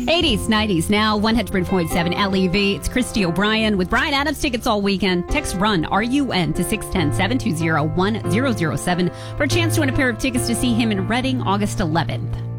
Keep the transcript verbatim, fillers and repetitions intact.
eighties, nineties now, one hundred point seven L E V. It's Christy O'Brien with Brian Adams tickets all weekend. Text RUN, R U N, to six one zero, seven two zero, one zero zero seven for a chance to win a pair of tickets to see him in Reading August eleventh.